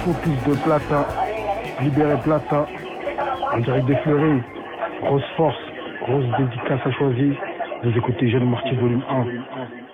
focus de Plata, libérer Plata, en direct des Fleuris, grosse force, grosse dédicace à choisir. Vous écoutez Jeune Marty volume 1.